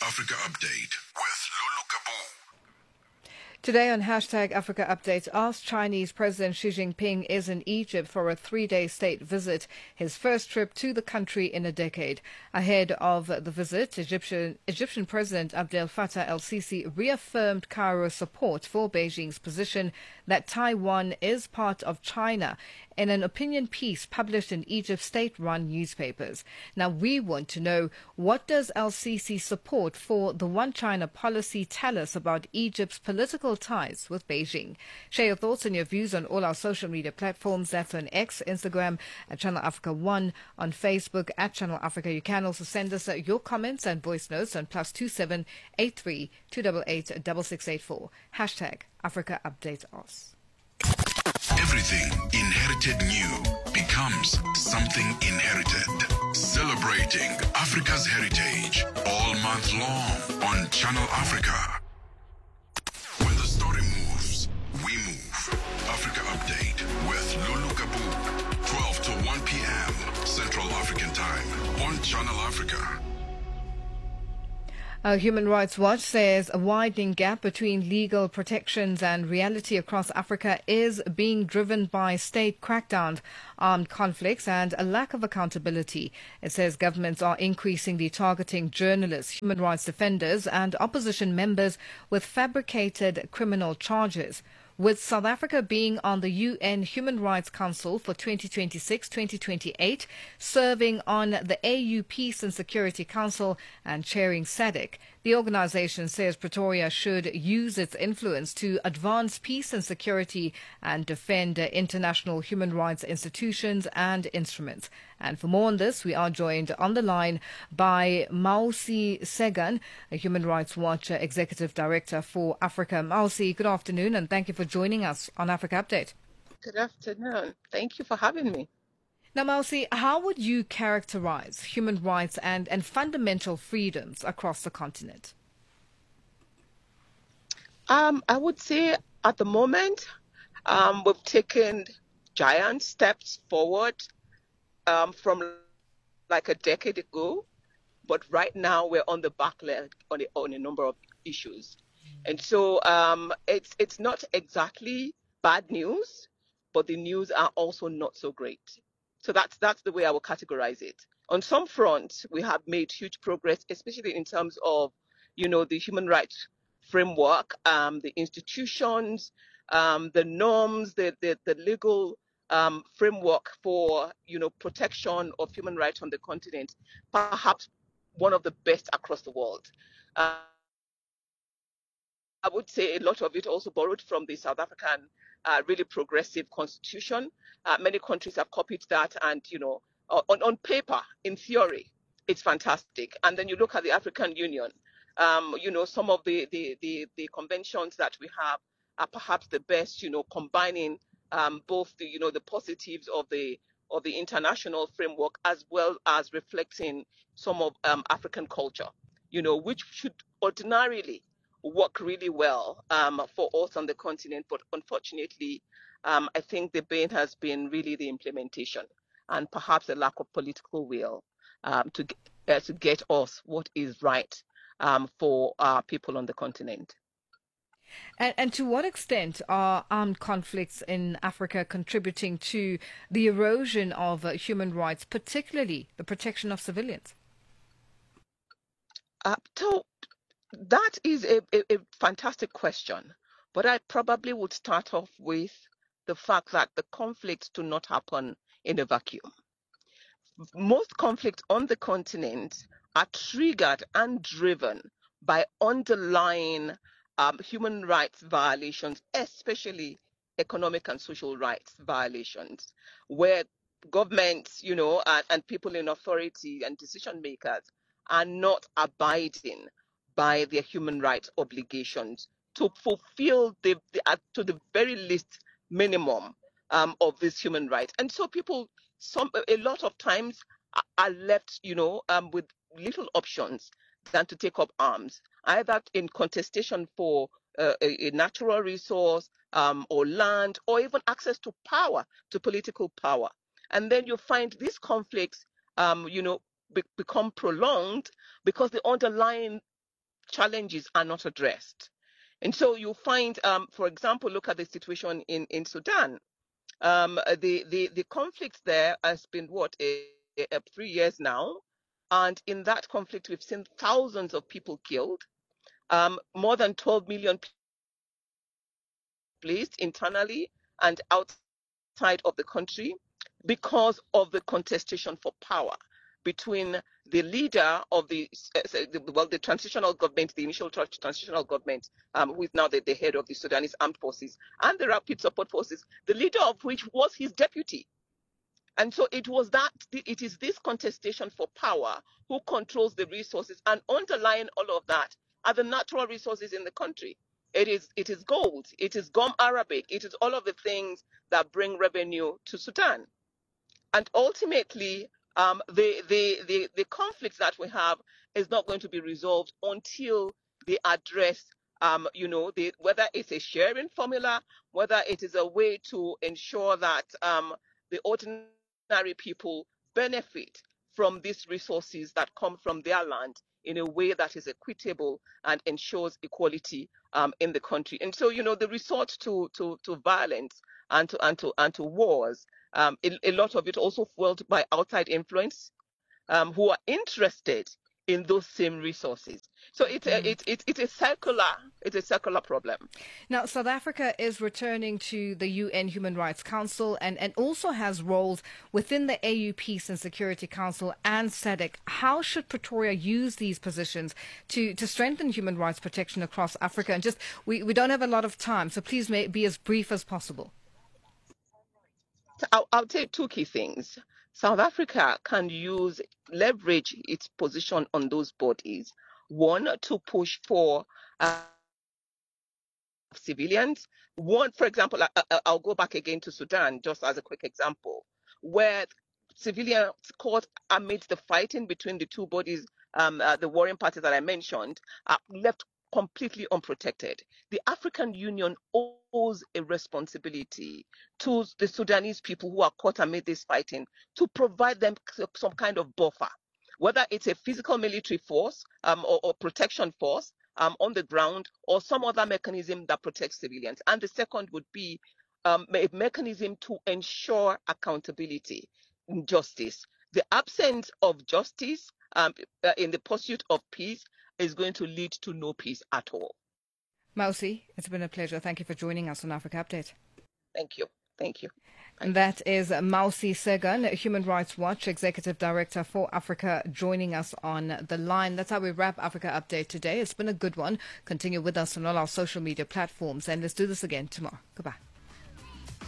Africa Update with Lulu Kabu. Today on Hashtag Africa Updates, asked Chinese President Xi Jinping is in Egypt for a 3-day state visit, his first trip to the country in a decade. Ahead of the visit, Egyptian President Abdel Fattah el-Sisi reaffirmed Cairo's support for Beijing's position that Taiwan is part of China in an opinion piece published in Egypt's state-run newspapers. Now, we want to know, what does el-Sisi's support for the One China policy tell us about Egypt's political ties with Beijing? Share your thoughts and your views on all our social media platforms. That's on X, Instagram, at Channel Africa 1, on Facebook, at Channel Africa. You can also send us your comments and voice notes on +27 83 288 6684. Hashtag Africa Update Us. Everything inherited new becomes something inherited. Celebrating Africa's heritage all month long on Channel Africa. When the story moves, we move. Africa Update with Lulu Kabu, 12 to 1 p.m. Central African Time on Channel Africa. Human Rights Watch says a widening gap between legal protections and reality across Africa is being driven by state crackdowns, armed conflicts and a lack of accountability. It says governments are increasingly targeting journalists, human rights defenders and opposition members with fabricated criminal charges. With South Africa being on the UN Human Rights Council for 2026-2028, serving on the AU Peace and Security Council and chairing SADC, the organization says Pretoria should use its influence to advance peace and security and defend international human rights institutions and instruments. And for more on this, we are joined on the line by Mausi Segan, a Human Rights Watch Executive Director for Africa. Mausi, good afternoon, and thank you for joining us on Africa Update. Good afternoon. Thank you for having me. Now, Mausi, how would you characterize human rights and fundamental freedoms across the continent? I would say at the moment, we've taken giant steps forward from like a decade ago, but right now we're on the back leg on a number of issues. And so it's not exactly bad news, but the news are also not so great. So that's the way I will categorize it. On some fronts, we have made huge progress, especially in terms of, the human rights framework, the institutions, the norms, the legal framework for, protection of human rights on the continent, perhaps one of the best across the world. I would say a lot of it also borrowed from the South African really progressive constitution. Many countries have copied that, and on paper, in theory, it's fantastic. And then you look at the African Union. Some of the conventions that we have are perhaps the best. Combining both the positives of the international framework as well as reflecting some of African culture. Which should ordinarily work really well for us on the continent, but unfortunately, I think the bane has been really the implementation and perhaps a lack of political will to get us what is right for people on the continent. And to what extent are armed conflicts in Africa contributing to the erosion of human rights, particularly the protection of civilians? So that is a fantastic question, but I probably would start off with the fact that the conflicts do not happen in a vacuum. Most conflicts on the continent are triggered and driven by underlying human rights violations, especially economic and social rights violations, where governments, and people in authority and decision makers are not abiding by their human rights obligations to fulfill to the very least minimum of these human rights. And so a lot of times are left, with little options than to take up arms, either in contestation for a natural resource or land, or even access to power, to political power. And then you find these conflicts, become prolonged because the underlying challenges are not addressed. And so you find, for example, look at the situation in Sudan. The conflict there has been 3 years now, and in that conflict we've seen thousands of people killed, more than 12 million placed internally and outside of the country because of the contestation for power between the leader of the transitional government, the initial transitional government, who is now the head of the Sudanese armed forces, and the rapid support forces, the leader of which was his deputy. And so it is this contestation for power who controls the resources, and underlying all of that are the natural resources in the country. It is gold, it is gum arabic, it is all of the things that bring revenue to Sudan. And ultimately, the conflict that we have is not going to be resolved until they address, whether it's a sharing formula, whether it is a way to ensure that the ordinary people benefit from these resources that come from their land in a way that is equitable and ensures equality in the country. And so, the resort to violence and to wars, a lot of it also fueled by outside influence, who are interested in those same resources. So it's a circular problem. Now, South Africa is returning to the UN Human Rights Council and also has roles within the AU Peace and Security Council and SADC. How should Pretoria use these positions to strengthen human rights protection across Africa? And we don't have a lot of time, so please be as brief as possible. I'll say two key things. South Africa can leverage its position on those bodies. One, to push for civilians. One, for example, I'll go back again to Sudan, just as a quick example, where civilians caught amidst the fighting between the two bodies, the warring parties that I mentioned, are left completely unprotected. The African Union owes a responsibility to the Sudanese people who are caught amid this fighting to provide them some kind of buffer, whether it's a physical military force or protection force on the ground, or some other mechanism that protects civilians. And the second would be a mechanism to ensure accountability and justice. The absence of justice in the pursuit of peace is going to lead to no peace at all. Mausi, it's been a pleasure. Thank you for joining us on Africa Update. Thank you. And that is Mausi Segun, Human Rights Watch Executive Director for Africa, joining us on the line. That's how we wrap Africa Update today. It's been a good one. Continue with us on all our social media platforms, and let's do this again tomorrow. Goodbye.